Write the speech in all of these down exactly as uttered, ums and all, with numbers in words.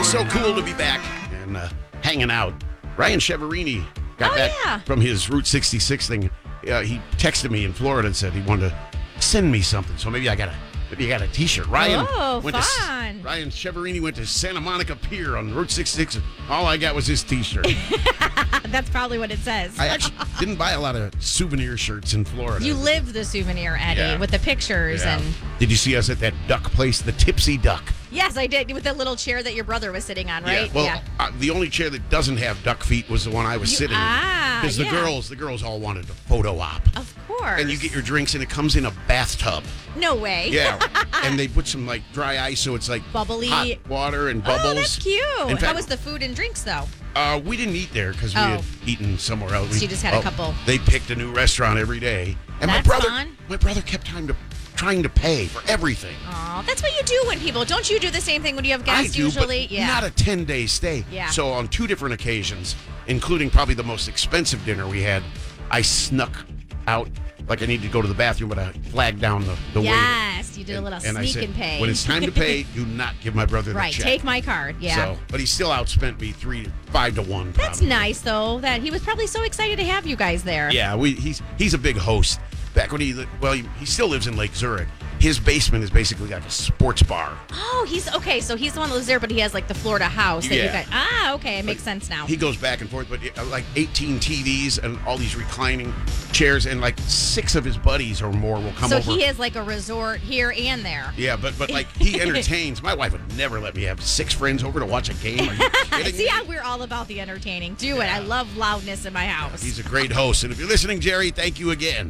So cool to be back and uh, hanging out. Ryan Cheverini got oh, back yeah. from his Route sixty-six thing. Uh, he texted me in Florida and said he wanted to send me something. So maybe I got a maybe I got a T-shirt. Ryan oh, went fun. To, Ryan Cheverini went to Santa Monica Pier on Route sixty-six. And all I got was his T-shirt. That's probably what it says. I actually didn't buy a lot of souvenir shirts in Florida. You lived the souvenir, Eddie, Yeah. with the pictures Yeah. and. Did you see us at that duck place, the Tipsy Duck? Yes, I did, with the little chair that your brother was sitting on, right? Yeah. Well, uh, the only chair that doesn't have duck feet was the one I was You- sitting ah, in. Because the yeah. girls, the girls all wanted a photo op. Of course. And you get your drinks, and it comes in a bathtub. No way. Yeah, and they put some like dry ice, so it's like Bubbly. hot water and bubbles. Oh, that's cute. In How fact, was the food and drinks, though? Uh, we didn't eat there because we Oh. had eaten somewhere else. So you just had a couple. They picked a new restaurant every day, and That's my brother, fun. my brother kept trying to trying to pay for everything. Oh, that's what you do when people. Don't you do the same thing when you have guests I do, usually? but Yeah. not a ten-day stay. Yeah. So on two different occasions, including probably the most expensive dinner we had, I snuck out like I needed to go to the bathroom, but I flagged down the, the waiter. Yes, you did a little And I sneak said, and pay. when it's time to pay, do not give my brother the right, check. take my card. Yeah. So, but he still outspent me three, five to one. That's probably. nice, though, that he was probably so excited to have you guys there. Yeah, we he's he's a big host. Back when he li- well, he, he still lives in Lake Zurich. His basement is basically like a sports bar. Oh, he's okay. So he's the one that lives there, but he has like the Florida house. That Yeah. you got. Ah, okay, it makes sense now. He goes back and forth, but uh, like eighteen T Vs and all these reclining chairs, and like six of his buddies or more will come so over. he has like a resort here and there. Yeah, but but like he entertains. My wife would never let me have six friends over to watch a game. Are you kidding See me? how we're all about the entertaining. Do it. I love loudness in my house. He's a great host, and if you're listening, Jerry, thank you again.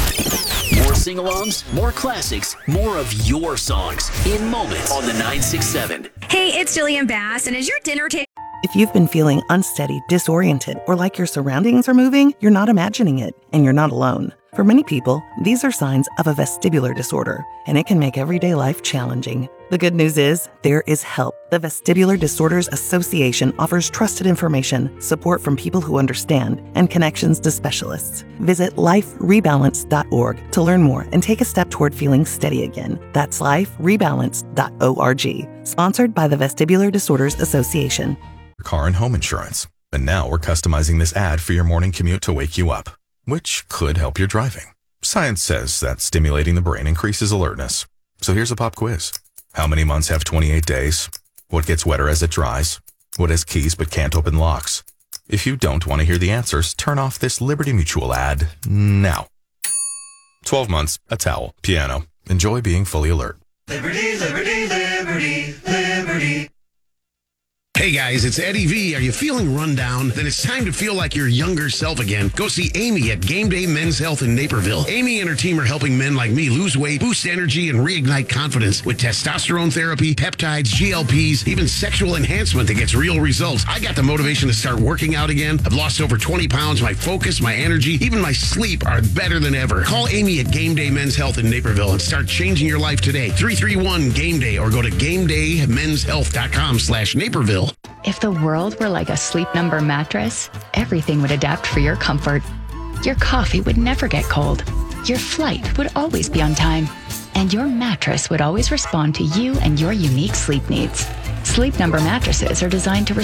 More sing-alongs, more classics, more of your songs in Moments on the nine six seven. Hey, it's Jillian Bass, and as your dinner table... If you've been feeling unsteady, disoriented, or like your surroundings are moving, you're not imagining it, and you're not alone. For many people, these are signs of a vestibular disorder, and it can make everyday life challenging. The good news is, there is help. The Vestibular Disorders Association offers trusted information, support from people who understand, and connections to specialists. Visit life rebalance dot org to learn more and take a step toward feeling steady again. That's life rebalance dot org. Sponsored by the Vestibular Disorders Association. Car and home insurance. And now we're customizing this ad for your morning commute to wake you up, which could help your driving. Science says that stimulating the brain increases alertness. So here's a pop quiz. How many months have twenty-eight days? What gets wetter as it dries? What has keys but can't open locks? If you don't want to hear the answers, turn off this Liberty Mutual ad now. twelve months, a towel, piano. Enjoy being fully alert. Liberty, liberty, liberty, liberty. Hey guys, it's Eddie V. Are you feeling run down? Then it's time to feel like your younger self again. Go see Amy at Game Day Men's Health in Naperville. Amy and her team are helping men like me lose weight, boost energy, and reignite confidence with testosterone therapy, peptides, G L Ps, even sexual enhancement that gets real results. I got the motivation to start working out again. I've lost over twenty pounds. My focus, my energy, even my sleep are better than ever. Call Amy at Game Day Men's Health in Naperville and start changing your life today. three three one game day or go to game day men's health dot com slash Naperville. If the world were like a Sleep Number mattress, everything would adapt for your comfort. Your coffee would never get cold. Your flight would always be on time. And your mattress would always respond to you and your unique sleep needs. Sleep Number mattresses are designed to